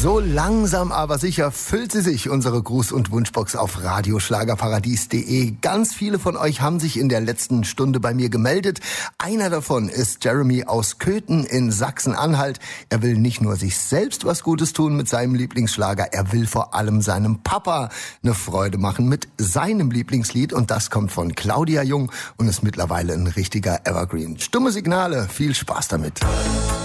So langsam aber sicher füllt sie sich, unsere Gruß- und Wunschbox auf radioschlagerparadies.de. Ganz viele von euch haben sich in der letzten Stunde bei mir gemeldet. Einer davon ist Jeremy aus Köthen in Sachsen-Anhalt. Er will nicht nur sich selbst was Gutes tun mit seinem Lieblingsschlager, er will vor allem seinem Papa eine Freude machen mit seinem Lieblingslied. Und das kommt von Claudia Jung und ist mittlerweile ein richtiger Evergreen. Stumme Signale, viel Spaß damit.